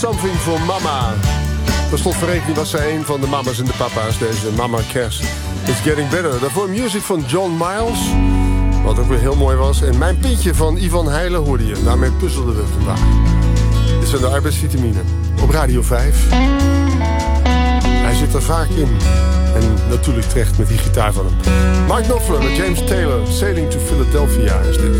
Something for Mama. Per slotverrekening was zij een van de mama's en de papa's. Deze Mama Cass is Getting Better. Daarvoor music van John Miles. Wat ook weer heel mooi was. En Mijn Pintje van Ivan Heijlen hoorde je. Daarmee puzzelden we vandaag. Dit zijn de arbeidsvitamine. Op Radio 5. Hij zit er vaak in. En natuurlijk terecht met die gitaar van hem. Mark Knopfler met James Taylor. Sailing to Philadelphia is dit.